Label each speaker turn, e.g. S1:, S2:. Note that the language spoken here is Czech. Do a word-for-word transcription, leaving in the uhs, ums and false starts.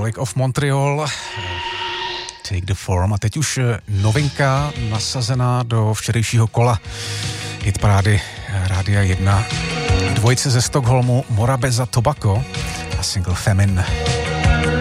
S1: Lake of Montreal, Take the Form. A teď už novinka nasazená do včerejšího kola hitparády Rádia jedna. Dvojice ze Stockholmu, Morabeza Tobacco a single Femin.